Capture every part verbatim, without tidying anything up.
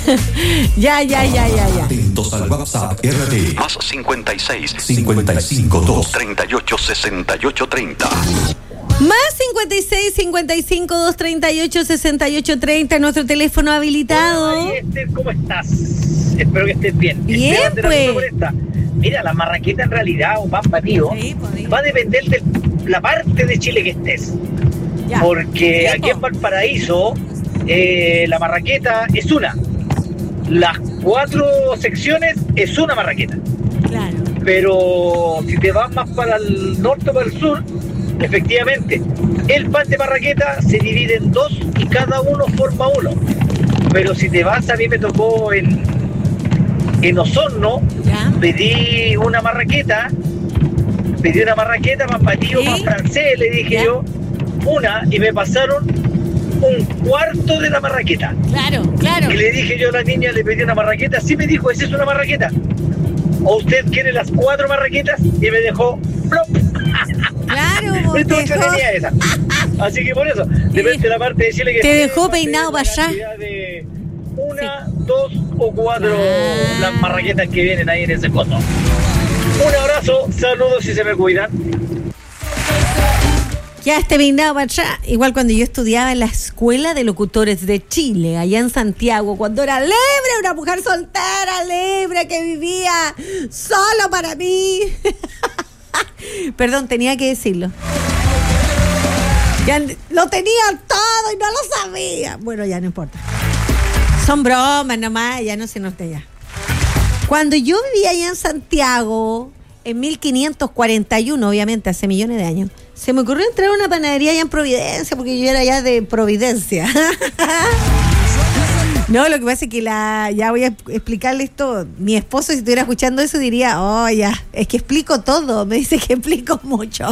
Ya, ya, ya, ya, ya. Atentos al WhatsApp R T. Más cincuenta y seis, cincuenta y cinco, dos. treinta y ocho, sesenta y ocho, treinta. Más cincuenta y seis, cincuenta y cinco, dos treinta y ocho, sesenta y ocho, treinta, nuestro teléfono habilitado. Hola, Esther, ¿cómo estás? Espero que estés bien. Bien, Esteban de la pues. Cruz Floresta. Mira, la marraqueta en realidad, o pan batido, Sí, pues, va a depender de la parte de Chile que estés. ya. Porque Sí, aquí po. en Valparaíso, eh, la marraqueta es una. Las cuatro secciones es una marraqueta. Claro. Pero si te vas más para el norte o para el sur, efectivamente, el pan de marraqueta se divide en dos y cada uno forma uno. Pero si te vas, a mí me tocó en, en Osorno, Ya. pedí una marraqueta, pedí una marraqueta más batido, ¿Sí? más francés, le dije Ya. yo, una, y me pasaron un cuarto de la marraqueta. Claro, claro. Y le dije yo a la niña, le pedí una marraqueta, sí me dijo, esa es una marraqueta. O usted quiere las cuatro marraquetas, y me dejó plop. Claro, Me tuvo te dejó, entretenida esa. Así que por eso, depende de la parte de Chile que Te esté, dejó va a peinado ser para la allá. cantidad de una, dos o cuatro Ah. las marraquetas que vienen ahí en ese coso. Un abrazo, saludos y se me cuidan. ya este peinado para atrás. Igual cuando yo estudiaba en la Escuela de Locutores de Chile, allá en Santiago, cuando era libre, una mujer soltera, libre, que vivía solo para mí. Perdón, tenía que decirlo. Ya lo tenía todo y no lo sabía. Bueno, ya no importa. Son bromas nomás, ya no se nos ya. Cuando yo vivía allá en Santiago, en mil quinientos cuarenta y uno, obviamente, hace millones de años, se me ocurrió entrar a una panadería allá en Providencia, porque yo era allá de Providencia. No, lo que pasa es que la, ya voy a explicarle esto. Mi esposo, si estuviera escuchando eso, diría, oh, ya, es que explico todo. Me dice que explico mucho.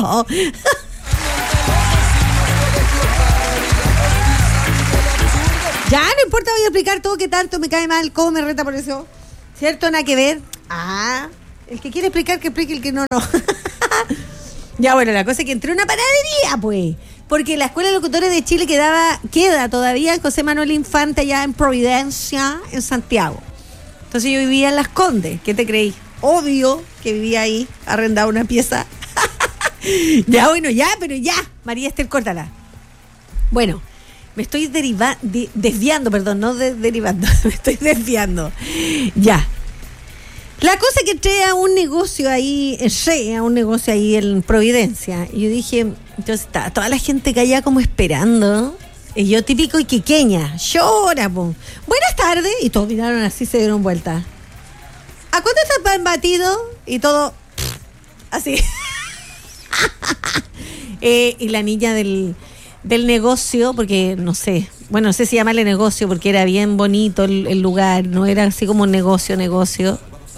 Ya, no importa, voy a explicar todo, que tanto me cae mal, cómo me reta por eso. ¿Cierto? Nada que ver. Ah, el que quiere explicar, que explique, el que no, no. Ya, bueno, la cosa es que entré a una panadería, pues. Porque la Escuela de Locutores de Chile quedaba, queda todavía en José Manuel Infante, allá en Providencia, en Santiago. Entonces yo vivía en Las Condes. ¿Qué te creí? Obvio que vivía ahí, arrendaba una pieza. Ya, bueno, ya, pero ya. María Esther, córtala. Bueno, me estoy deriva- de- desviando, perdón, no de- derivando, me estoy desviando. Ya. La cosa es que entré a un negocio ahí, entré a un negocio ahí en Providencia. Y yo dije, entonces está toda la gente que allá como esperando. Y yo típico iquiqueña, llora, po. Buenas tardes. Y todos miraron así, se dieron vuelta. ¿A cuánto está el pan batido? Y todo así. eh, y la niña del, del negocio, porque no sé, bueno, no sé si llamarle negocio, porque era bien bonito el, el lugar, no era así como un negocio, negocio.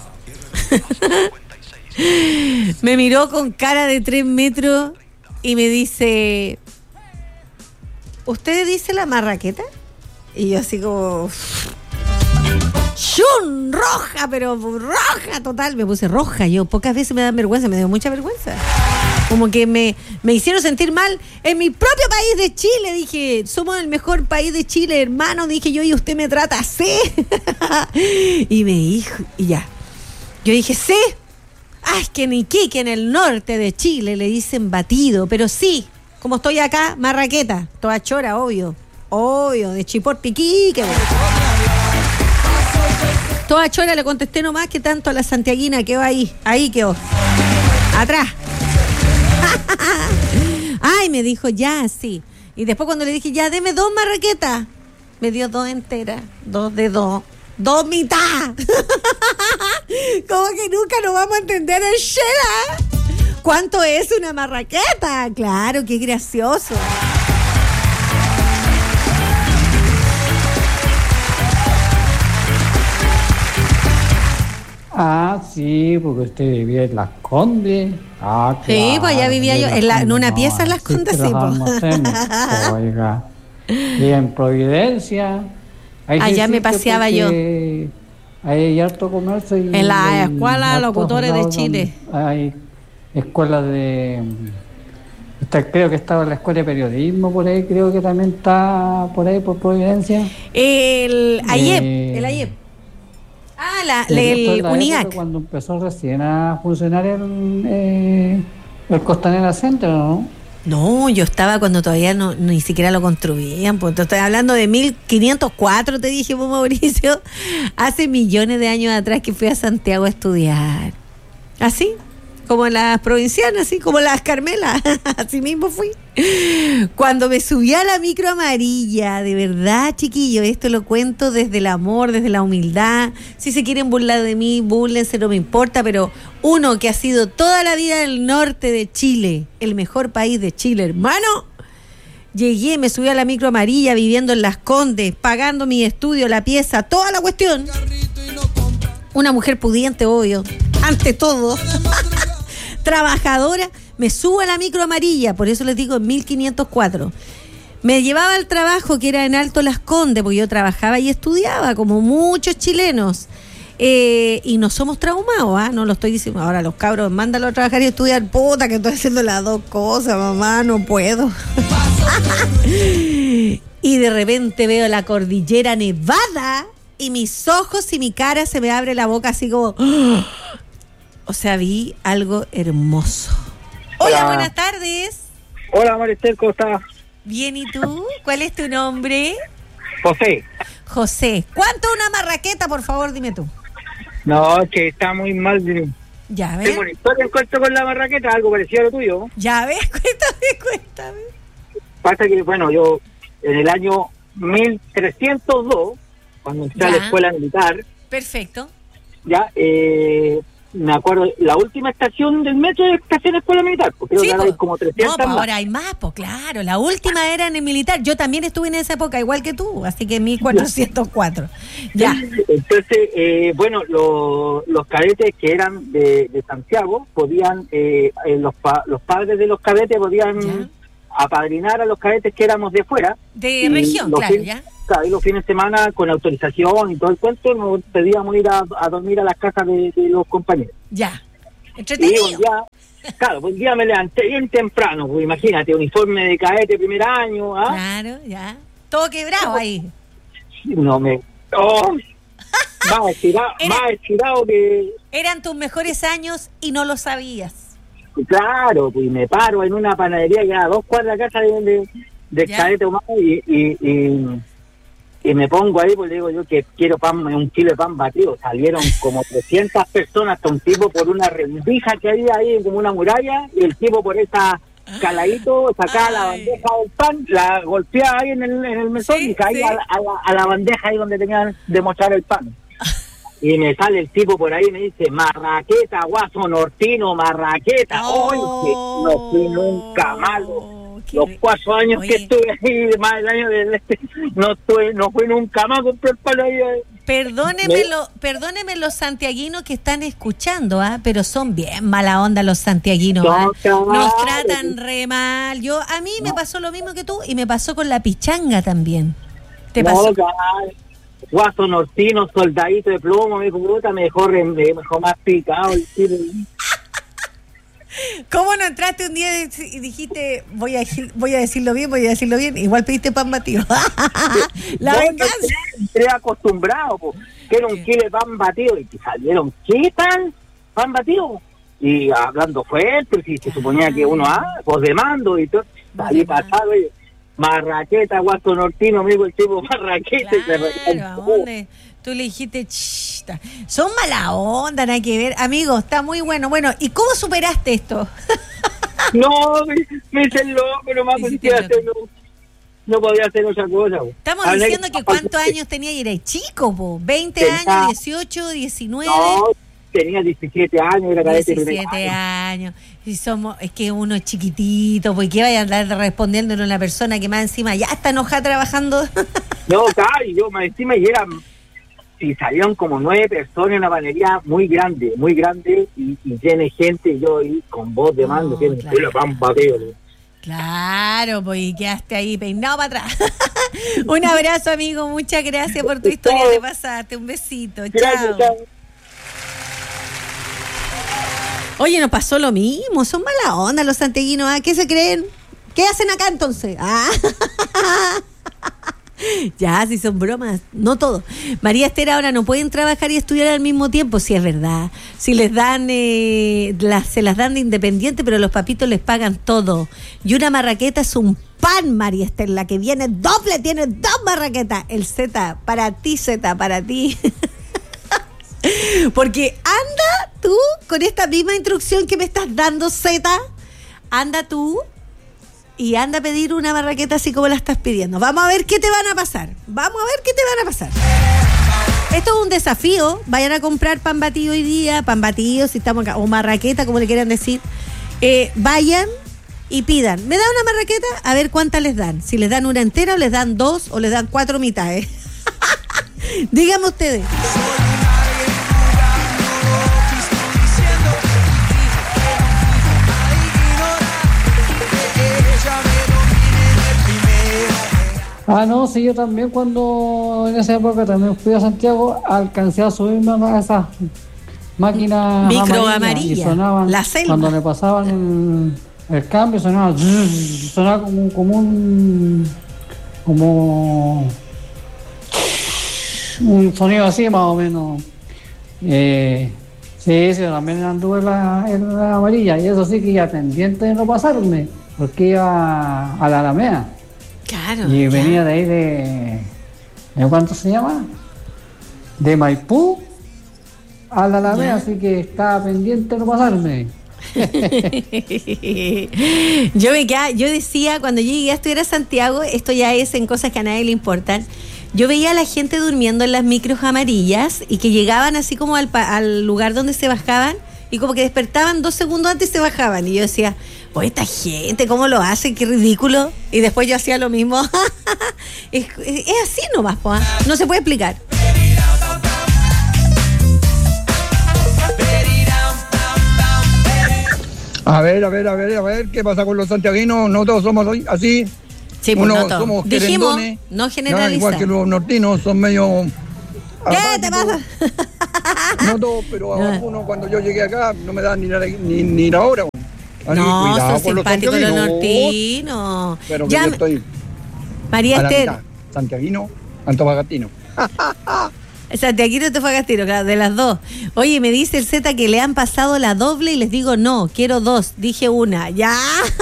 Me miró con cara de tres metros y me dice, ¿usted dice la marraqueta? Y yo así como, ¡shun! Roja, pero roja total. Me puse roja. Yo pocas veces me da vergüenza, me dio mucha vergüenza. Como que me, me hicieron sentir mal en mi propio país de Chile. Dije, somos el mejor país de Chile, hermano. Dije yo, y usted me trata así. Y me dijo, y ya. Yo dije, sí. Ah, es que en Iquique, en el norte de Chile, le dicen batido. Pero sí, como estoy acá, marraqueta. Toda chora, obvio. Obvio, de Chiporte, Iquique. Toda chora le contesté nomás, que tanto a la santiaguina quedó ahí. Ahí quedó. Atrás. Ay, me dijo, ya, sí. Y después cuando le dije, ya, deme dos marraquetas, me dio dos enteras, dos de dos, dos mitad. Como que nunca nos vamos a entender el Shela. ¿Cuánto es una marraqueta? Claro, qué gracioso. Ah, sí, porque usted vivía en Las Condes. Ah, claro. Sí, pues allá vivía yo, en, la, en una no, pieza en Las Condes, sí, pues. Oiga, y en Providencia. Hay allá me paseaba yo. Ahí hay harto comercio. Y en la Escuela de Locutores de Chile. Hay escuelas de... Está- creo que estaba en la escuela de periodismo, por ahí, creo que también está por ahí, por Providencia. El AYEP, Eh, el AYEP. Ah, la, Pero el esto es la UNIAC. época cuando empezó recién a funcionar el, eh, el Costanera Center, ¿no? No, yo estaba cuando todavía no ni siquiera lo construían. Pues te estoy hablando de mil quinientos cuatro, te dije, pues, Mauricio. Hace millones de años atrás que fui a Santiago a estudiar. Así, como las provincianas, así como las Carmelas. Así mismo fui. Cuando me subí a la micro amarilla, de verdad, chiquillo, esto lo cuento desde el amor, desde la humildad. Si se quieren burlar de mí, búrlense, no me importa, pero uno que ha sido toda la vida del norte de Chile, el mejor país de Chile, hermano. Llegué, me subí a la micro amarilla, viviendo en Las Condes, pagando mi estudio, la pieza, toda la cuestión. Una mujer pudiente, obvio, ante todo. Trabajadora, me subo a la micro amarilla, por eso les digo en mil quinientos cuatro. Me llevaba al trabajo que era en Alto Las Condes, porque yo trabajaba y estudiaba, como muchos chilenos. Eh, y no somos traumados, ¿ah? No lo estoy diciendo. Ahora los cabros, mándalo a trabajar y estudiar. Puta, que estoy haciendo las dos cosas, mamá, no puedo. Y de repente veo la cordillera nevada y mis ojos y mi cara se me abre la boca así como... O sea, vi algo hermoso. Hola, Hola. buenas tardes. Hola, Maristel, ¿cómo estás? Bien, ¿y tú? ¿Cuál es tu nombre? José. José. ¿Cuánto una marraqueta, por favor? Dime tú. No, es que está muy mal. Ya ves. Tengo una historia en cuento con la marraqueta, algo parecido a lo tuyo. Ya ves, cuéntame, cuéntame. Pasa que, bueno, yo en el año mil trescientos dos, cuando entré a la Ya. escuela militar, Perfecto. ya, eh, me acuerdo, la última estación del metro es estación de escuela militar, porque creo Sí, que ahora po. hay como No, trescientas pues más. ahora hay más, pues claro. La última era en el militar. Yo también estuve en esa época, igual que tú, así que mil cuatrocientos cuatro. Ya. Entonces, eh, bueno, lo- los cadetes que eran de, de Santiago podían, eh, eh, los, pa- los padres de los cadetes podían Ya. apadrinar a los cadetes que éramos de fuera. De Y región, los claro, fin- ya. Claro, y los fines de semana, con autorización y todo el cuento, nos pedíamos ir a, a dormir a las casas de, de los compañeros. Ya. Y Entretenido. un día, claro, un día me levanté bien temprano, pues imagínate, uniforme de cadete primer año, ¿ah? Claro, ya. Todo quebrado ahí. No me... Oh, más estirado, Era- más estirado que... Eran tus mejores años y no lo sabías. Claro, pues me paro en una panadería que a dos cuadras de casa de, de, del Ya. cadete humano y, y, y, y me pongo ahí, pues le digo yo que quiero pan, un kilo de pan batido. Salieron como trescientas personas, hasta un tipo por una rendija que había ahí, como una muralla, y el tipo por esa caladito sacaba la Ay. bandeja del pan, la golpeaba ahí en el, en el mesón Sí, y caía sí. a, la, a, la, a la bandeja ahí donde tenían de mostrar el pan. Y me sale el tipo por ahí y me dice, marraqueta, guaso nortino, marraqueta. Oh, Oye, no fui nunca malo. qué Los re- cuatro años Oye. que estuve ahí, más el año del este, no estuve, no fui nunca más a comprar pan ahí. eh. Perdónemelo, perdónenme los santiaguinos que están escuchando, ¿ah? Pero son bien mala onda los santiaguinos, ¿ah? No, claro. Nos tratan re mal. Yo, a mí me pasó lo mismo que tú y me pasó con la pichanga también. ¿Te No, pasó? claro. Guaso nortino, soldadito de plomo, me dijo, puta, me dejó, re- me dejó más picado el tiro. ¿Cómo no entraste un día y dijiste, voy a, voy a decirlo bien, voy a decirlo bien? Igual pediste pan batido. La No, venganza. entré, entré acostumbrado, po, que era un kilo de pan batido, y que salieron, ¿qué tal? ¿Pan batido? Y hablando fuerte, si se suponía que uno, ah, pues de mando y todo, Voz ahí de mando. pasaba, y, marraqueta, guaso nortino, amigo, el tipo marraqueta, y se Claro, ¿a recalcó. dónde? Tú le dijiste, "Ch, son mala onda, nada que ver. Amigo, está muy bueno. Bueno, ¿y cómo superaste esto? No, me, me hice el loco, nomás Hiciste podía el loco. hacer, no, no podía hacer otra cosa. po. Estamos Hablé diciendo con- que cuántos años tenía y eres chico, po. veinte Tenía- años, dieciocho, diecinueve, No, tenía diecisiete años, era cadete primer diecisiete año. años. Y somos, es que uno es chiquitito, pues que vaya a andar respondiéndole a una persona que más encima ya está enojada trabajando. No, claro, y yo más encima y eran, y salieron como nueve personas en una panadería muy grande, muy grande, y, y llena de gente, y yo ahí con voz de mando, No, que claro. lo pan bateo. Claro, pues y quedaste ahí peinado para atrás. Un abrazo, amigo, muchas gracias por tu historia de pasarte. Un besito, Gracias, chao. chao. Oye, nos pasó lo mismo, son mala onda los santiaguinos, ¿ah? ¿Qué se creen? ¿Qué hacen acá entonces? Ah. Ya, si son bromas, no todo. María Esther, ahora no pueden trabajar y estudiar al mismo tiempo, sí es verdad. Si les dan, eh, las, se las dan de independiente, pero los papitos les pagan todo. Y una marraqueta es un pan, María Esther, la que viene doble, tiene dos marraquetas. El Z, para ti, Z, para ti. Porque anda tú con esta misma instrucción que me estás dando, Z, anda tú y anda a pedir una marraqueta así como la estás pidiendo. Vamos a ver qué te van a pasar. Vamos a ver qué te van a pasar. Esto es un desafío. Vayan a comprar pan batido hoy día, pan batido, si estamos acá, o marraqueta, como le quieran decir. Eh, vayan y pidan. ¿Me da una marraqueta? A ver cuántas les dan. Si les dan una entera, o les dan dos, o les dan cuatro mitades. Díganme ustedes. Ah, no, sí, yo también cuando en esa época también fui a Santiago, alcancé a subirme a esas máquinas micro amarillas, amarilla, y sonaban, la selva. cuando me pasaban el, el cambio sonaba, sonaba como, como un como un sonido así más o menos. Eh, sí, sí, también anduve en la, en la amarilla, y eso sí que iba pendiente de no pasarme, porque iba a la Alameda. Claro. Y ya. venía de ahí de, de ¿cuánto se llama? De Maipú a la Alameda, Ya. así que estaba pendiente de no pasarme. yo me quedaba, yo decía, cuando yo llegué a estudiar a Santiago, esto ya es en cosas que a nadie le importan, yo veía a la gente durmiendo en las micros amarillas y que llegaban así como al, pa- al lugar donde se bajaban y como que despertaban dos segundos antes y se bajaban. Y yo decía, oye, esta gente, ¿cómo lo hace? Qué ridículo. Y después yo hacía lo mismo. es, es, es así nomás, po, ¿eh? No se puede explicar. A ver, a ver, a ver, a ver, ¿qué pasa con los santiaguinos? No todos somos así. Sí, pues Uno no todo. somos Dijimos, querendones, no ya, generalizar. igual que los nortinos, son medio... ¿Qué te pasa? No todos, pero No. algunos cuando yo llegué acá no me dan ni la, ni, ni la hora. Así, No, cuidado son con los simpáticos los santiaguinos. nortinos. Pero que Ya yo me- estoy María a la Esther, mitad, santiaguino, antofagastino. Santiaguino te fue a Castiro, claro, de las dos. Oye, me dice el Z que le han pasado la doble y les digo no, quiero dos, dije una. Ya.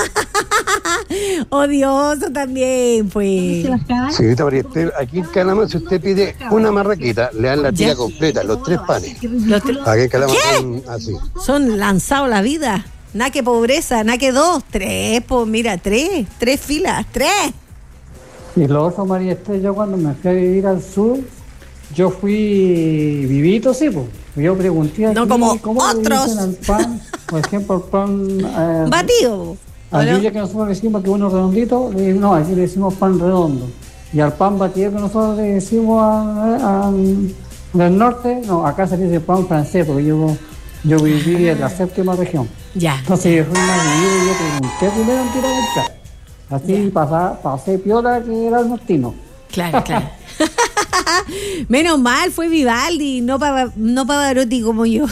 Odioso también, pues. Señorita María Esther, aquí en Calama, si usted pide una marraquita, le dan la tira Ya. completa, los tres panes. Los tre- Aquí en Calama ¿Qué? son así. Son lanzados la vida. Nada que pobreza, nada que dos, tres, pues mira, tres, tres filas, tres. Y lo otro, María Esther, yo cuando me fui a vivir al sur, yo fui vivito, sí, pues. Yo pregunté aquí, No como ¿cómo le otros. dicen al pan? Por ejemplo, el pan... Eh, Batido. Al ¿o no? yuya que nosotros le decimos que uno redondito, le- no, aquí le decimos pan redondo. Y al pan batido que nosotros le decimos a, a- del norte, no, acá se dice pan francés, porque yo, yo viví en la séptima región. Ya. Entonces yo fui más vivido y yo pregunté primero en tiro a buscar. Así pasa, pasé piola que era el nortino. Claro, claro. Menos mal, fue Vivaldi, no para no Pavarotti como yo.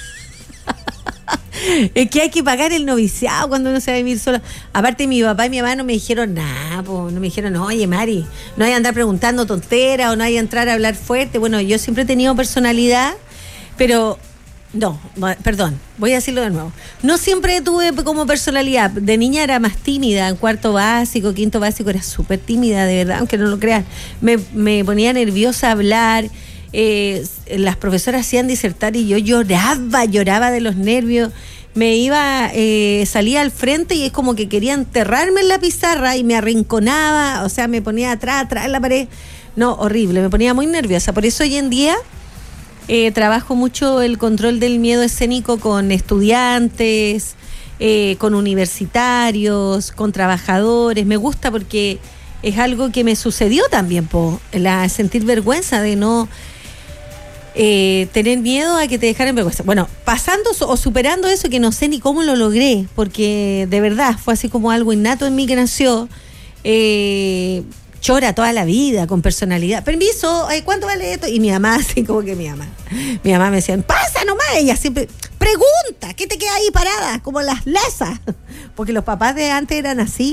Es que hay que pagar el noviciado cuando uno se va a vivir solo. Aparte, mi papá y mi mamá no me dijeron nada, po. No me dijeron, oye, Mari, no hay que andar preguntando tonteras o no hay que entrar a hablar fuerte. Bueno, yo siempre he tenido personalidad, pero no, perdón, voy a decirlo de nuevo. No siempre tuve como personalidad. De niña era más tímida, en cuarto básico, quinto básico era súper tímida, de verdad, aunque no lo crean. Me, me ponía nerviosa hablar. Eh, las profesoras hacían disertar y yo lloraba, lloraba de los nervios. Me iba, eh, salía al frente y es como que quería enterrarme en la pizarra y me arrinconaba, o sea, me ponía atrás, atrás en la pared. No, horrible, me ponía muy nerviosa. Por eso hoy en día eh, trabajo mucho el control del miedo escénico con estudiantes, eh, con universitarios, con trabajadores. Me gusta porque es algo que me sucedió también, po, la sentir vergüenza de no eh, tener miedo a que te dejaran vergüenza. Bueno, pasando o superando eso, que no sé ni cómo lo logré, porque de verdad fue así como algo innato en mí que nació. Eh, chora toda la vida, con personalidad. Permiso, ay, ¿cuánto vale esto? Y mi mamá, así como que mi mamá, mi mamá me decía, pasa nomás, ella siempre pregunta, ¿qué te queda ahí parada? Como las lesas. Porque los papás de antes eran así.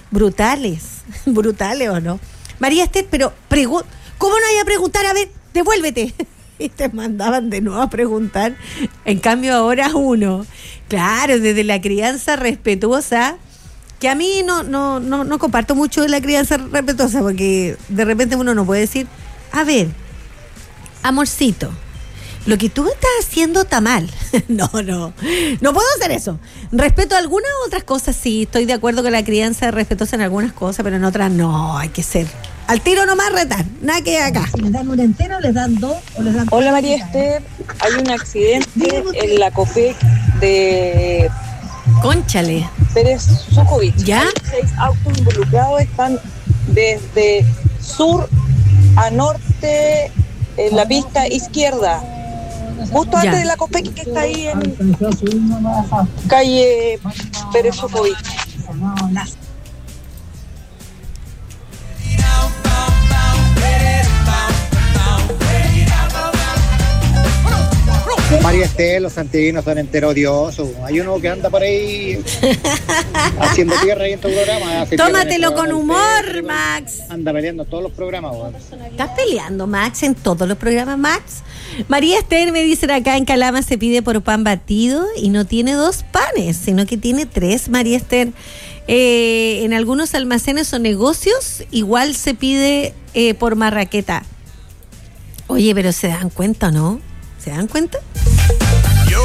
brutales, brutales o no. María Esther, pero pregu- ¿cómo no hay a preguntar? A ver, devuélvete. Y te mandaban de nuevo a preguntar. En cambio ahora uno, claro, desde la crianza respetuosa, que a mí no, no, no, no comparto mucho de la crianza respetuosa, porque de repente uno no puede decir, a ver, amorcito, lo que tú estás haciendo está mal. No, no, no puedo hacer eso. Respeto algunas otras cosas, sí, estoy de acuerdo con la crianza es respetuosa en algunas cosas, pero en otras no, hay que ser al tiro nomás retar, nada que acá. Si les dan un entero, les dan dos o les dan... Hola María Esther, hay un accidente en la COPEC de... Cónchale. Pérez Sujovic. ¿Ya? Hay seis autos involucrados, están desde sur a norte en la pista izquierda. Justo Ya. antes de la COPEC que está ahí en calle Pérez Sujovic. María Esther, los santiaguinos son enteros odiosos. Hay uno que anda por ahí haciendo tierra ahí en tu programa. hace Tómatelo tierra en el con programa humor, del Max. Pedro, anda peleando en todos los programas. Bueno. ¿Estás peleando, Max, en todos los programas, Max? María Esther, me dicen acá en Calama, se pide por pan batido y no tiene dos panes, sino que tiene tres, María Esther. Eh, en algunos almacenes o negocios igual se pide eh, por marraqueta. Oye, pero ¿se dan cuenta o no? ¿Se dan cuenta? Yo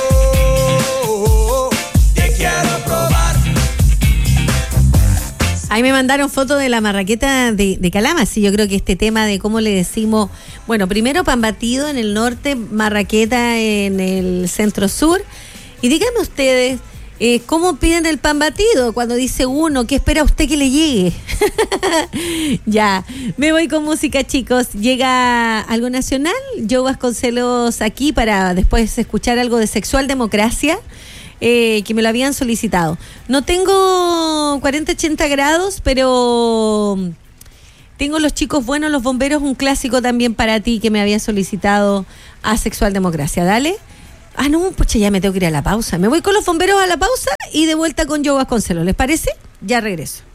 te quiero probar. Ahí me mandaron fotos de la marraqueta de, de Calama. Sí, yo creo que este tema de cómo le decimos, bueno, primero pan batido en el norte, marraqueta en el centro sur. Y díganme ustedes, eh, ¿cómo piden el pan batido? Cuando dice uno, ¿qué espera usted que le llegue? Ya, me voy con música, chicos. Llega algo nacional, Joe Vasconcelos aquí para después escuchar algo de Sexual Democracia. Eh, que me lo habían solicitado. No tengo cuarenta ochenta grados, pero tengo Los Chicos Buenos, Los Bomberos, un clásico también para ti que me había solicitado a Sexual Democracia. Dale. Ah, no, pucha, ya me tengo que ir a la pausa. Me voy con Los Bomberos a la pausa y de vuelta con Joe Vasconcelos. ¿Les parece? Ya regreso.